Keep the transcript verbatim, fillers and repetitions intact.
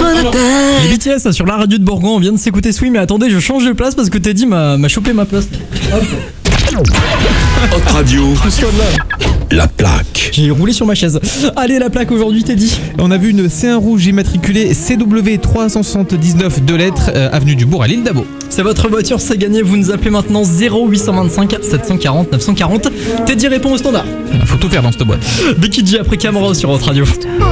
Les B T S sur la radio de Bourgoin, on vient de s'écouter Swim, mais attendez, je change de place parce que Teddy m'a, m'a chopé ma place. Hop. Hot Radio, la plaque. J'ai roulé sur ma chaise. Allez, la plaque aujourd'hui, Teddy. On a vu une C un rouge immatriculée C W trois cent soixante-dix-neuf deux lettres, euh, avenue du Bourg à l'île d'Abo. C'est votre voiture, c'est gagné. Vous nous appelez maintenant zéro huit cent vingt-cinq sept cent quarante neuf cent quarante. Teddy répond au standard. Faut tout faire dans cette boîte. Becky G après Camera sur Hot Radio.